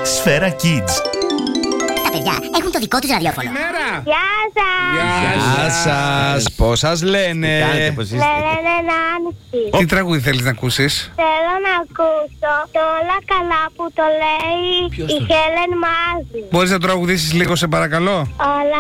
Σφαίρα Kids. Τα παιδιά έχουν το δικό τους ραδιόφωνο. Γεια σας! Γεια σας, πώς σας λένε? Λένε Νάνση. Τι τραγούδι θέλεις να ακούσεις? Θέλω να ακούσω το όλα καλά που το λέει η Χέλεν Μάζη. Μπορείς να τραγουδήσεις λίγο σε παρακαλώ? Όλα